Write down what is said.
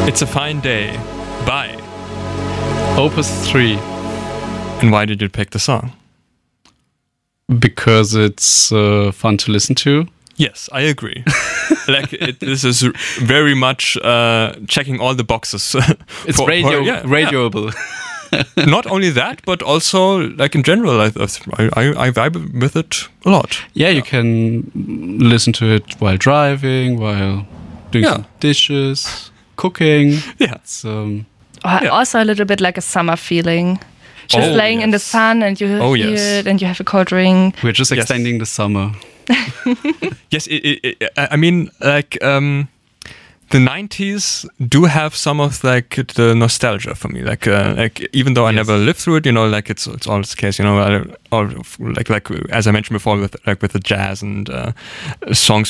It's a Fine Day by Opus 3. And why did you pick the song? Because it's fun to listen to. Yes, I agree. This is very much checking all the boxes. It's radioable. Not only that, but also like in general, I vibe with it a lot. Yeah, you can listen to it while driving, while doing some dishes, cooking. Yeah. It's, also a little bit like a summer feeling. Just laying in the sun and you hear it and you have a cold drink. We're just extending the summer. Yes, I mean, like the 90s do have some of like the nostalgia for me. Like even though I never lived through it, like it's always the case. Or like as I mentioned before, with the jazz and songs